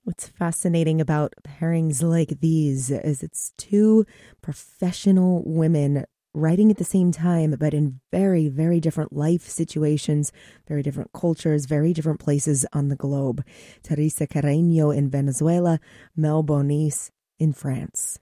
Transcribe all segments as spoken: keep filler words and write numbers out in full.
What's fascinating about pairings like these is it's two professional women writing at the same time, but in very, very different life situations, very different cultures, very different places on the globe. Teresa Carreño in Venezuela, Mel Bonis in France.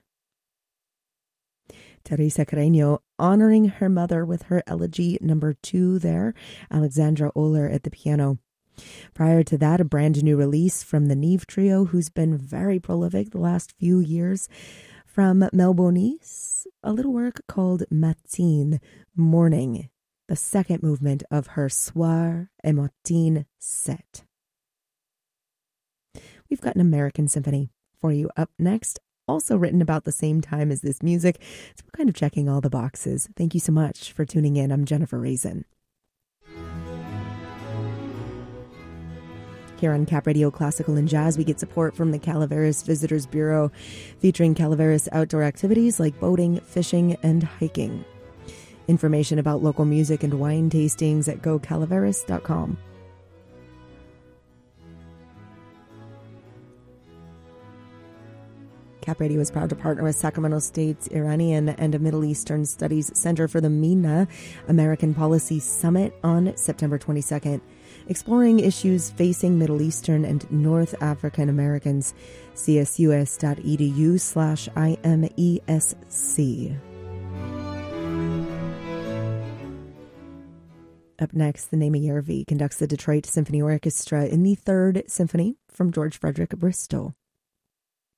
Teresa Carreño honoring her mother with her elegy number two there, Alexandra Oler at the piano. Prior to that, a brand new release from the Neve Trio, who's been very prolific the last few years. From Mel Bonis, a little work called Matin, Morning, the second movement of her Soir et Matin set. We've got an American symphony for you up next, also written about the same time as this music. So we're kind of checking all the boxes. Thank you so much for tuning in. I'm Jennifer Raisin. Here on Cap Radio Classical and Jazz, we get support from the Calaveras Visitors Bureau, featuring Calaveras outdoor activities like boating, fishing, and hiking. Information about local music and wine tastings at go calaveras dot com. Cap Radio is proud to partner with Sacramento State's Iranian and Middle Eastern Studies Center for the MENA American Policy Summit on September twenty-second. Exploring issues facing Middle Eastern and North African Americans. C S U S dot E D U slash I M E S C. Up next, the Naomi Yervi conducts the Detroit Symphony Orchestra in the Third Symphony from George Frederick Bristol.